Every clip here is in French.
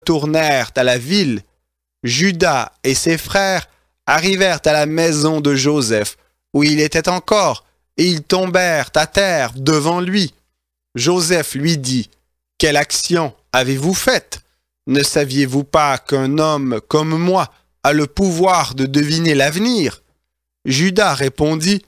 tournèrent à la ville, Judas et ses frères arrivèrent à la maison de Joseph, où il était encore, et ils tombèrent à terre devant lui. Joseph lui dit, « Quelle action avez-vous faite? Ne saviez-vous pas qu'un homme comme moi a le pouvoir de deviner l'avenir? » Judas répondit,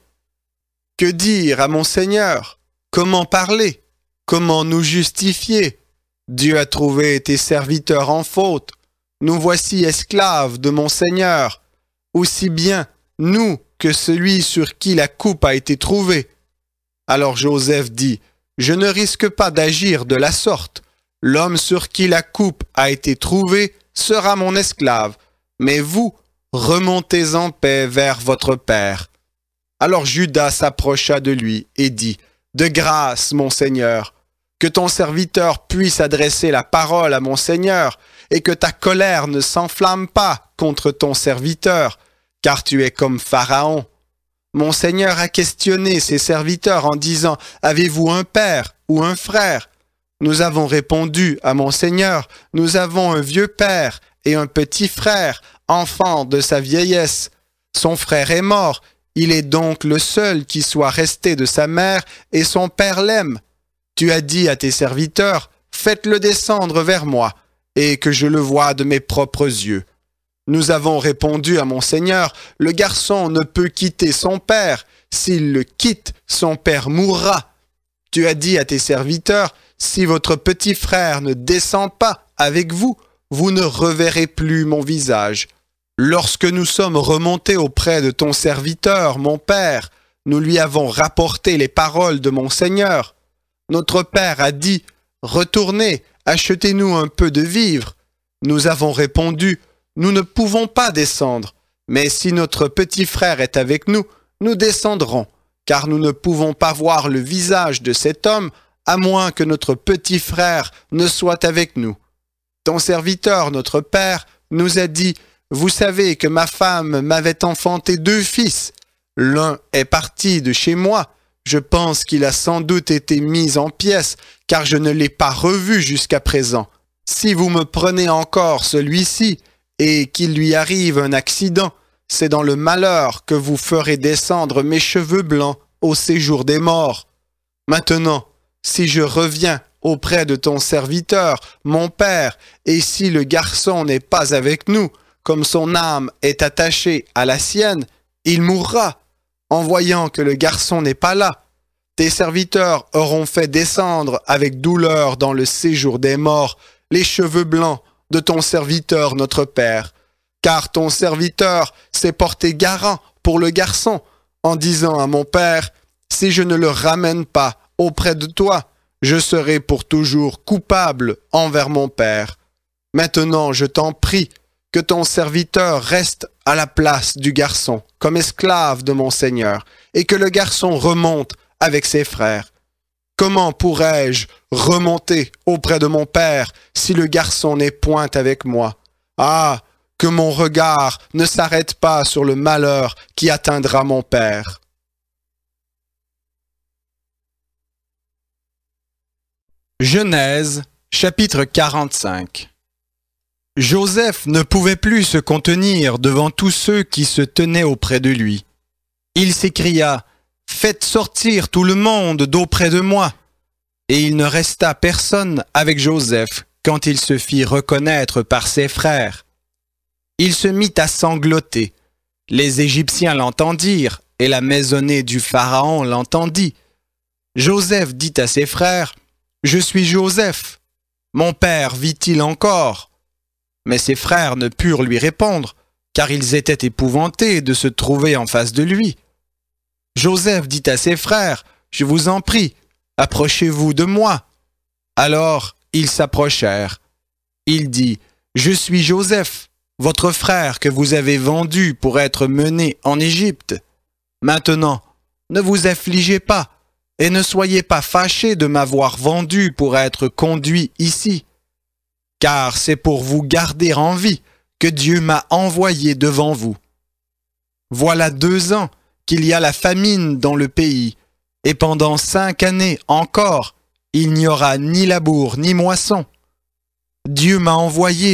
« Que dire à mon Seigneur? Comment parler? Comment nous justifier? Dieu a trouvé tes serviteurs en faute. Nous voici esclaves de mon Seigneur, aussi bien nous que celui sur qui la coupe a été trouvée. » Alors Joseph dit, « Je ne risque pas d'agir de la sorte. L'homme sur qui la coupe a été trouvée sera mon esclave, mais vous, remontez en paix vers votre père. » Alors Judas s'approcha de lui et dit, « De grâce, mon Seigneur, que ton serviteur puisse adresser la parole à mon Seigneur, et que ta colère ne s'enflamme pas contre ton serviteur, car tu es comme Pharaon. Mon Seigneur a questionné ses serviteurs en disant, « Avez-vous un père ou un frère ?» Nous avons répondu à mon Seigneur, « Nous avons un vieux père et un petit frère, enfant de sa vieillesse. Son frère est mort, il est donc le seul qui soit resté de sa mère, et son père l'aime. Tu as dit à tes serviteurs, « Faites-le descendre vers moi, et que je le voie de mes propres yeux. » Nous avons répondu à mon Seigneur, « Le garçon ne peut quitter son père. S'il le quitte, son père mourra. » Tu as dit à tes serviteurs, « Si votre petit frère ne descend pas avec vous, vous ne reverrez plus mon visage. » Lorsque nous sommes remontés auprès de ton serviteur, mon père, nous lui avons rapporté les paroles de mon Seigneur. Notre père a dit, « Retournez, achetez-nous un peu de vivres. » Nous avons répondu, « Nous ne pouvons pas descendre, mais si notre petit frère est avec nous, nous descendrons, car nous ne pouvons pas voir le visage de cet homme, à moins que notre petit frère ne soit avec nous. Ton serviteur, notre père, nous a dit, « Vous savez que ma femme m'avait enfanté 2 fils. L'un est parti de chez moi. Je pense qu'il a sans doute été mis en pièces, car je ne l'ai pas revu jusqu'à présent. Si vous me prenez encore celui-ci, et qu'il lui arrive un accident, c'est dans le malheur que vous ferez descendre mes cheveux blancs au séjour des morts. Maintenant, si je reviens auprès de ton serviteur, mon père, et si le garçon n'est pas avec nous, comme son âme est attachée à la sienne, il mourra, en voyant que le garçon n'est pas là. Tes serviteurs auront fait descendre avec douleur dans le séjour des morts les cheveux blancs de ton serviteur notre père, car ton serviteur s'est porté garant pour le garçon, en disant à mon père, « Si je ne le ramène pas auprès de toi, je serai pour toujours coupable envers mon père. Maintenant, je t'en prie, que ton serviteur reste à la place du garçon, comme esclave de mon Seigneur, et que le garçon remonte avec ses frères. Comment pourrais-je remonter auprès de mon père si le garçon n'est point avec moi? Ah, que mon regard ne s'arrête pas sur le malheur qui atteindra mon père. » Genèse, chapitre 45. Joseph ne pouvait plus se contenir devant tous ceux qui se tenaient auprès de lui. Il s'écria, « Faites sortir tout le monde d'auprès de moi. » Et il ne resta personne avec Joseph quand il se fit reconnaître par ses frères. Il se mit à sangloter. Les Égyptiens l'entendirent, et la maisonnée du Pharaon l'entendit. Joseph dit à ses frères, « Je suis Joseph. Mon père vit-il encore ?» Mais ses frères ne purent lui répondre, car ils étaient épouvantés de se trouver en face de lui. Joseph dit à ses frères, « Je vous en prie, approchez-vous de moi. » Alors ils s'approchèrent. Il dit, « Je suis Joseph, votre frère que vous avez vendu pour être mené en Égypte. Maintenant, ne vous affligez pas, et ne soyez pas fâchés de m'avoir vendu pour être conduit ici. Car c'est pour vous garder en vie que Dieu m'a envoyé devant vous. Voilà 2 ans qu'il y a la famine dans le pays, et pendant 5 années encore, il n'y aura ni labour ni moisson. Dieu m'a envoyé